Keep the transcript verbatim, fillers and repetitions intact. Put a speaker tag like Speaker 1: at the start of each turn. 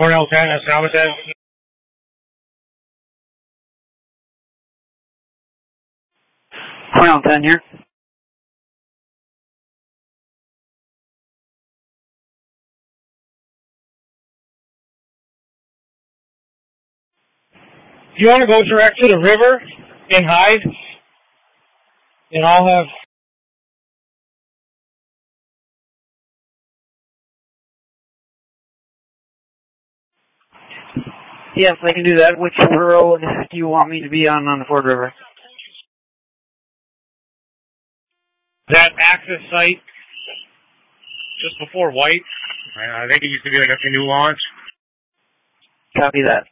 Speaker 1: Cornell ten, that's Namaste.
Speaker 2: Cornell ten here.
Speaker 1: If you want to go direct to the river and hide, and I'll have...
Speaker 2: Yes, I can do that. Which road do you want me to be on on the Ford River?
Speaker 1: That access site just before White. I think it used to be like a canoe launch.
Speaker 2: Copy that.